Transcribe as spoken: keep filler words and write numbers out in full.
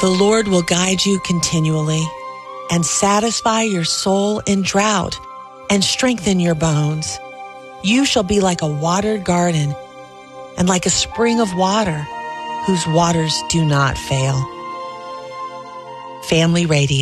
The Lord will guide you continually and satisfy your soul in drought and strengthen your bones. You shall be like a watered garden and like a spring of water whose waters do not fail. Family Radio.